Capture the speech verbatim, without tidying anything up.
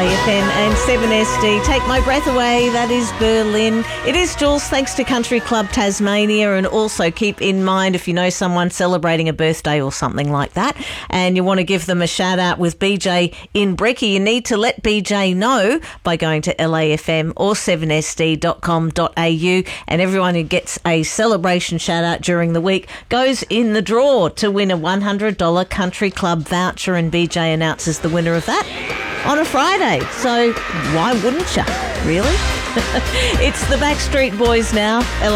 F M and seven S D. Take my breath away, that is Berlin. It is Jules, thanks to Country Club Tasmania, and also keep in mind if you know someone celebrating a birthday or something like that and you want to give them a shout out with B J in Brecky, you need to let B J know by going to L A F M or seven S D dot com dot A U, and everyone who gets a celebration shout out during the week goes in the draw to win a one hundred dollars Country Club voucher, and B J announces the winner of that on a Friday. So why wouldn't you, really? It's the Backstreet Boys now.